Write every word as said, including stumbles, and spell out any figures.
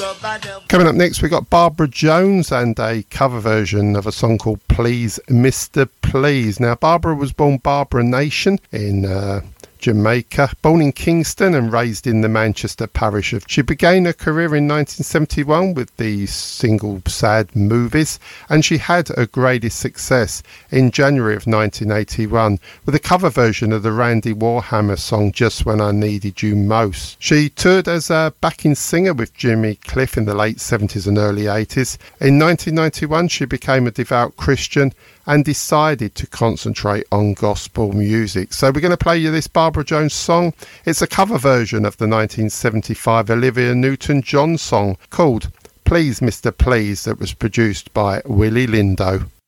Coming up next, we got Barbara Jones and a cover version of a song called Please Mister Please. Now, Barbara was born Barbara Nation in uh, Jamaica, born in Kingston and raised in the Manchester parish of. She began her career in nineteen seventy-one with the single Sad Movies, and she had her greatest success in January of nineteen eighty-one with a cover version of the Randy Warhammer song Just When I Needed You Most. She toured as a backing singer with Jimmy Cliff in the late seventies and early eighties. In nineteen ninety-one, she became a devout Christian and decided to concentrate on gospel music. So we're going to play you this Barbara Jones song. It's a cover version of the nineteen seventy-five Olivia Newton-John song called Please Mister Please that was produced by Willie Lindo.